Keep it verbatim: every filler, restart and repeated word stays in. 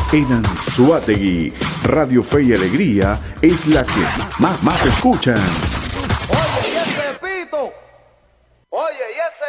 En Anzoátegui, Radio Fe y Alegría es la que más, más escuchan. Oye, y ese pito. Oye, y ese